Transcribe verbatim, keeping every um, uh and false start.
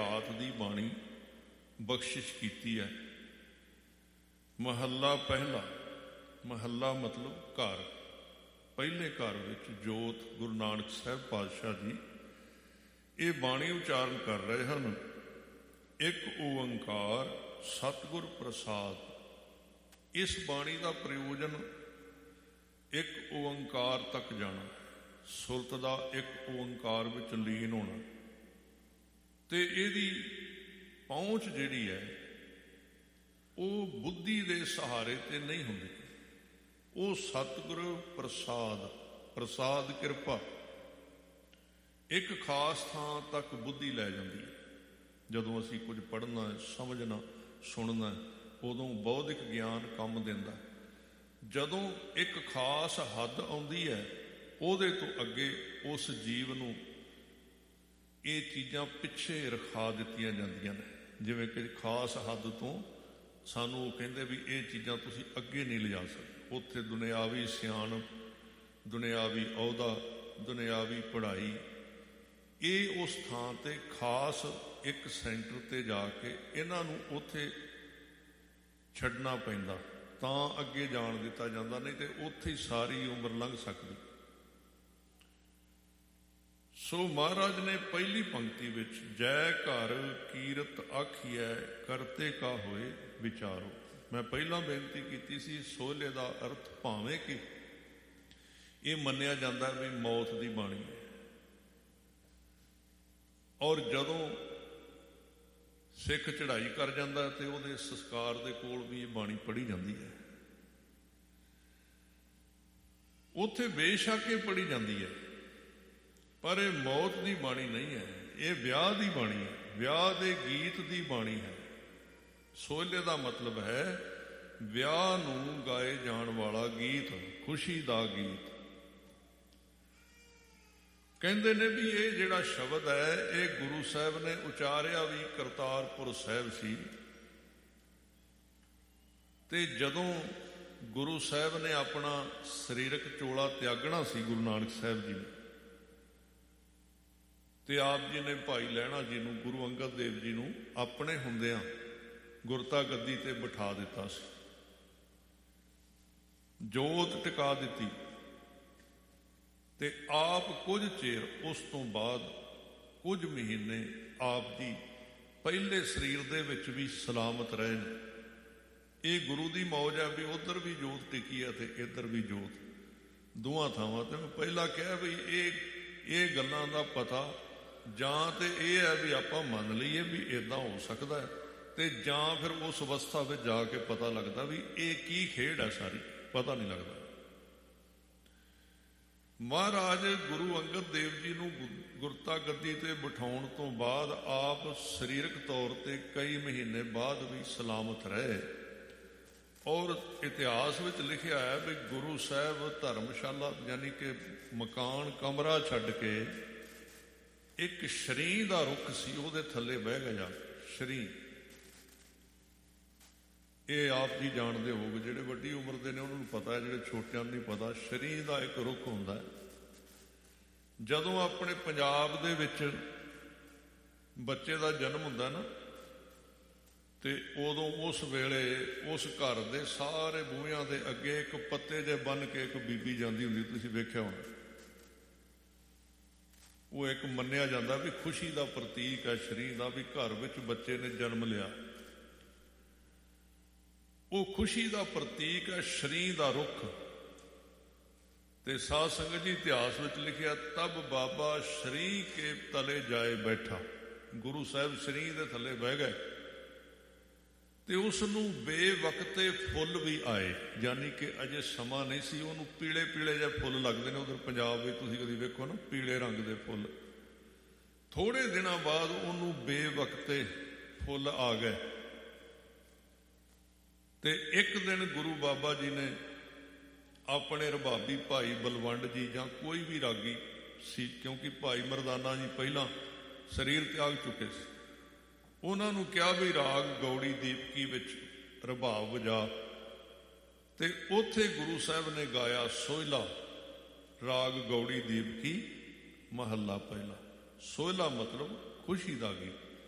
ਰਾਤ ਦੀ ਬਾਣੀ ਬਖਸ਼ਿਸ਼ ਕੀਤੀ ਹੈ। ਮਹੱਲਾ ਪਹਿਲਾ, ਮਹੱਲਾ ਮਤਲਬ ਘਰ। ਪਹਿਲੇ ਘਰ ਵਿੱਚ ਜੋਤ ਗੁਰੂ ਨਾਨਕ ਸਾਹਿਬ ਪਾਤਸ਼ਾਹ ਜੀ ਇਹ ਬਾਣੀ ਉਚਾਰਨ ਕਰ ਰਹੇ ਹਨ। ਇੱਕ ਓੰਕਾਰ ਸਤਿਗੁਰ ਪ੍ਰਸਾਦ। ਇਸ ਬਾਣੀ ਦਾ ਪ੍ਰਯੋਜਨ ਇੱਕ ਓੰਕਾਰ ਤੱਕ ਜਾਣਾ, ਸੁਰਤ ਦਾ ਇੱਕ ਓੰਕਾਰ ਵਿੱਚ ਲੀਨ ਹੋਣਾ, ਤੇ ਇਹਦੀ ਪਹੁੰਚ ਜਿਹੜੀ ਹੈ ਉਹ ਬੁੱਧੀ ਦੇ ਸਹਾਰੇ ਤੇ ਨਹੀਂ ਹੁੰਦੀ। ਉਹ ਸਤਿਗੁਰੂ ਪ੍ਰਸਾਦ, ਪ੍ਰਸਾਦ ਕਿਰਪਾ ਇੱਕ ਖਾਸ ਥਾਂ ਤੱਕ ਬੁੱਧੀ ਲੈ ਜਾਂਦੀ ਹੈ। ਜਦੋਂ ਅਸੀਂ ਕੁਝ ਪੜ੍ਹਨਾ, ਸਮਝਣਾ, ਸੁਣਨਾ, ਉਦੋਂ ਬੌਧਿਕ ਗਿਆਨ ਕੰਮ ਦਿੰਦਾ। ਜਦੋਂ ਇੱਕ ਖਾਸ ਹੱਦ ਆਉਂਦੀ ਹੈ, ਉਹਦੇ ਤੋਂ ਅੱਗੇ ਉਸ ਜੀਵ ਨੂੰ ਇਹ ਚੀਜ਼ਾਂ ਪਿੱਛੇ ਰਖਾ ਦਿੱਤੀਆਂ ਜਾਂਦੀਆਂ ਨੇ। ਜਿਵੇਂ ਕਿ ਖਾਸ ਹੱਦ ਤੋਂ ਸਾਨੂੰ ਉਹ ਕਹਿੰਦੇ ਵੀ ਇਹ ਚੀਜ਼ਾਂ ਤੁਸੀਂ ਅੱਗੇ ਨਹੀਂ ਲਿਜਾ ਸਕਦੇ। ਉੱਥੇ ਦੁਨਿਆਵੀ ਸਿਆਣਪ, ਦੁਨਿਆਵੀ ਅਹੁਦਾ, ਦੁਨਿਆਵੀ ਪੜ੍ਹਾਈ, ਇਹ ਉਸ ਥਾਂ 'ਤੇ ਖਾਸ ਇੱਕ ਸੈਂਟਰ 'ਤੇ ਜਾ ਕੇ ਇਹਨਾਂ ਨੂੰ ਉੱਥੇ ਛੱਡਣਾ ਪੈਂਦਾ, ਤਾਂ ਅੱਗੇ ਜਾਣ ਦਿੱਤਾ ਜਾਂਦਾ, ਨਹੀਂ ਤੇ ਉੱਥੇ ਹੀ ਸਾਰੀ ਉਮਰ ਲੰਘ ਸਕਦੀ। ਸੋ ਮਹਾਰਾਜ ਨੇ ਪਹਿਲੀ ਪੰਕਤੀ ਵਿੱਚ ਜੈ ਘਰ ਕੀਰਤ ਆਖੀਐ ਕਰਤੇ ਕਾ ਹੋਏ ਵਿਚਾਰੋ। ਮੈਂ ਪਹਿਲਾਂ ਬੇਨਤੀ ਕੀਤੀ ਸੀ ਸੋਹਲੇ ਦਾ ਅਰਥ ਭਾਵੇਂ ਕਿ ਇਹ ਮੰਨਿਆ ਜਾਂਦਾ ਵੀ ਮੌਤ ਦੀ ਬਾਣੀ ਹੈ, ਔਰ ਜਦੋਂ ਸਿੱਖ ਚੜ੍ਹਾਈ ਕਰ ਜਾਂਦਾ ਤੇ ਉਹਦੇ ਸੰਸਕਾਰ ਦੇ ਕੋਲ ਵੀ ਇਹ ਬਾਣੀ ਪੜ੍ਹੀ ਜਾਂਦੀ ਹੈ। ਉੱਥੇ ਬੇਸ਼ੱਕ ਇਹ ਪੜ੍ਹੀ ਜਾਂਦੀ ਹੈ, ਪਰ ਇਹ ਮੌਤ ਦੀ ਬਾਣੀ ਨਹੀਂ ਹੈ, ਇਹ ਵਿਆਹ ਦੀ ਬਾਣੀ ਹੈ, ਵਿਆਹ ਦੇ ਗੀਤ ਦੀ ਬਾਣੀ ਹੈ। ਸੋਹਲੇ ਦਾ ਮਤਲਬ ਹੈ ਵਿਆਹ ਨੂੰ ਗਾਏ ਜਾਣ ਵਾਲਾ ਗੀਤ, ਖੁਸ਼ੀ ਦਾ ਗੀਤ। ਕਹਿੰਦੇ ਨੇ ਵੀ ਇਹ ਜਿਹੜਾ ਸ਼ਬਦ ਹੈ ਇਹ ਗੁਰੂ ਸਾਹਿਬ ਨੇ ਉਚਾਰਿਆ ਵੀ ਕਰਤਾਰਪੁਰ ਸਾਹਿਬ ਸੀ, ਤੇ ਜਦੋਂ ਗੁਰੂ ਸਾਹਿਬ ਨੇ ਆਪਣਾ ਸਰੀਰਕ ਚੋਲਾ ਤਿਆਗਣਾ ਸੀ ਗੁਰੂ ਨਾਨਕ ਸਾਹਿਬ ਜੀ ਨੇ, ਤੇ ਆਪ ਜੀ ਨੇ ਭਾਈ ਲਹਿਣਾ ਜੀ ਨੂੰ, ਗੁਰੂ ਅੰਗਦ ਦੇਵ ਜੀ ਨੂੰ ਆਪਣੇ ਹੁੰਦਿਆਂ ਗੁਰਤਾ ਗੱਦੀ ਤੇ ਬਿਠਾ ਦਿੱਤਾ ਸੀ, ਜੋਤ ਟਿਕਾ ਦਿੱਤੀ, ਤੇ ਆਪ ਕੁਝ ਚਿਰ ਉਸ ਤੋਂ ਬਾਅਦ ਕੁਝ ਮਹੀਨੇ ਆਪ ਜੀ ਪਹਿਲੇ ਸਰੀਰ ਦੇ ਵਿੱਚ ਵੀ ਸਲਾਮਤ ਰਹੇ ਨੇ। ਇਹ ਗੁਰੂ ਦੀ ਮੌਜ ਹੈ ਵੀ ਉੱਧਰ ਵੀ ਜੋਤ ਟਿਕੀ ਹੈ ਤੇ ਇੱਧਰ ਵੀ ਜੋਤ, ਦੋਵਾਂ ਥਾਵਾਂ ਤੇ। ਮੈਂ ਪਹਿਲਾਂ ਕਿਹਾ ਵੀ ਇਹ ਇਹ ਗੱਲਾਂ ਦਾ ਪਤਾ ਜਾਂ ਤੇ ਇਹ ਹੈ ਵੀ ਆਪਾਂ ਮੰਨ ਲਈਏ ਵੀ ਇੱਦਾਂ ਹੋ ਸਕਦਾ ਹੈ, ਤੇ ਜਾਂ ਫਿਰ ਉਸ ਅਵਸਥਾ ਵਿੱਚ ਜਾ ਕੇ ਪਤਾ ਲੱਗਦਾ ਵੀ ਇਹ ਕੀ ਖੇਡ ਹੈ, ਸਾਰੀ ਪਤਾ ਨਹੀਂ ਲੱਗਦਾ। ਮਹਾਰਾਜ ਗੁਰੂ ਅੰਗਦ ਦੇਵ ਜੀ ਨੂੰ ਗੁਰਤਾ ਗੱਦੀ ਤੇ ਬਿਠਾਉਣ ਤੋਂ ਬਾਅਦ ਆਪ ਸਰੀਰਕ ਤੌਰ ਤੇ ਕਈ ਮਹੀਨੇ ਬਾਅਦ ਵੀ ਸਲਾਮਤ ਰਹੇ, ਔਰ ਇਤਿਹਾਸ ਵਿੱਚ ਲਿਖਿਆ ਹੈ ਵੀ ਗੁਰੂ ਸਾਹਿਬ ਧਰਮਸ਼ਾਲਾ ਯਾਨੀ ਕਿ ਮਕਾਨ, ਕਮਰਾ ਛੱਡ ਕੇ ਇੱਕ ਸ਼ਰੀਂ ਦਾ ਰੁੱਖ ਸੀ, ਉਹਦੇ ਥੱਲੇ ਬਹਿ ਗਏ ਜਾ ਕੇ। ਸ਼ਰੀਂ ਇਹ ਆਪ ਜੀ ਜਾਣਦੇ ਹੋਗੇ, ਜਿਹੜੇ ਵੱਡੀ ਉਮਰ ਦੇ ਨੇ ਉਹਨਾਂ ਨੂੰ ਪਤਾ ਹੈ, ਜਿਹੜੇ ਛੋਟਿਆਂ ਨੂੰ ਨਹੀਂ ਪਤਾ। ਸ਼ਰੀਂ ਦਾ ਇੱਕ ਰੁੱਖ ਹੁੰਦਾ ਹੈ। ਜਦੋਂ ਆਪਣੇ ਪੰਜਾਬ ਦੇ ਵਿੱਚ ਬੱਚੇ ਦਾ ਜਨਮ ਹੁੰਦਾ ਨਾ, ਤੇ ਉਦੋਂ ਉਸ ਵੇਲੇ ਉਸ ਘਰ ਦੇ ਸਾਰੇ ਬੂਹਿਆਂ ਦੇ ਅੱਗੇ ਇੱਕ ਪੱਤੇ ਜਿਹੇ ਬੰਨ੍ਹ ਕੇ ਇੱਕ ਬੀਬੀ ਜਾਂਦੀ ਹੁੰਦੀ, ਤੁਸੀਂ ਵੇਖਿਆ ਹੋਣਾ। ਉਹ ਇੱਕ ਮੰਨਿਆ ਜਾਂਦਾ ਵੀ ਖੁਸ਼ੀ ਦਾ ਪ੍ਰਤੀਕ ਹੈ ਸ਼ਰੀਂ ਦਾ, ਵੀ ਘਰ ਵਿੱਚ ਬੱਚੇ ਨੇ ਜਨਮ ਲਿਆ। ਉਹ ਖੁਸ਼ੀ ਦਾ ਪ੍ਰਤੀਕ ਹੈ ਸ਼ਰੀਂ ਦਾ ਰੁੱਖ। ਤੇ ਸਾਧ ਸੰਗਤ ਜੀ, ਇਤਿਹਾਸ ਵਿੱਚ ਲਿਖਿਆ ਤਬ ਬਾਬਾ ਸ਼ਰੀਂ ਕੇ ਤਲੇ ਜਾਏ ਬੈਠਾ। ਗੁਰੂ ਸਾਹਿਬ ਸ਼ਰੀਂ ਦੇ ਥੱਲੇ ਬਹਿ ਗਏ ਤੇ ਉਸ ਨੂੰ ਬੇਵਕਤੇ ਫੁੱਲ ਵੀ ਆਏ, ਯਾਨੀ ਕਿ ਅਜੇ ਸਮਾਂ ਨਹੀਂ ਸੀ। ਉਹਨੂੰ ਪੀਲੇ ਪੀਲੇ ਜਿਹੇ ਫੁੱਲ ਲੱਗਦੇ ਨੇ ਉਧਰ ਪੰਜਾਬ ਵਿੱਚ, ਤੁਸੀਂ ਕਦੀ ਵੇਖੋ ਨਾ ਪੀਲੇ ਰੰਗ ਦੇ ਫੁੱਲ। ਥੋੜੇ ਦਿਨਾਂ ਬਾਅਦ ਉਹਨੂੰ ਬੇਵਕਤੇ ਫੁੱਲ ਆ ਗਏ, ਤੇ ਇੱਕ ਦਿਨ ਗੁਰੂ ਬਾਬਾ ਜੀ ਨੇ ਆਪਣੇ ਰਬਾਬੀ ਭਾਈ ਬਲਵੰਡ ਜੀ ਜਾਂ ਕੋਈ ਵੀ ਰਾਗੀ ਸੀ, ਕਿਉਂਕਿ ਭਾਈ ਮਰਦਾਨਾ ਜੀ ਪਹਿਲਾਂ ਸਰੀਰ ਤਿਆਗ ਚੁੱਕੇ ਸੀ, ਉਹਨਾਂ ਨੂੰ ਕਿਹਾ ਵੀ ਰਾਗ ਗੌੜੀ ਦੀਪਕੀ ਵਿੱਚ ਰਬਾਬ ਵਜਾ। ਤੇ ਉੱਥੇ ਗੁਰੂ ਸਾਹਿਬ ਨੇ ਗਾਇਆ ਸੋਹਿਲਾ, ਰਾਗ ਗੌੜੀ ਦੀਪਕੀ ਮਹੱਲਾ ਪਹਿਲਾ। ਸੋਹਿਲਾ ਮਤਲਬ ਖੁਸ਼ੀ ਦਾ ਗੀਤ।